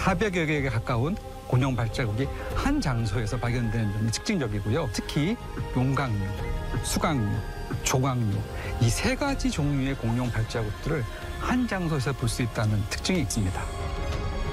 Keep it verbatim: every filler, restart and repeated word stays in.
사백여 개에 가까운 공룡 발자국이 한 장소에서 발견되는 점이 특징적이고요. 특히 용광류, 수광류, 조광류 이 세 가지 종류의 공룡 발자국들을 한 장소에서 볼 수 있다는 특징이 있습니다.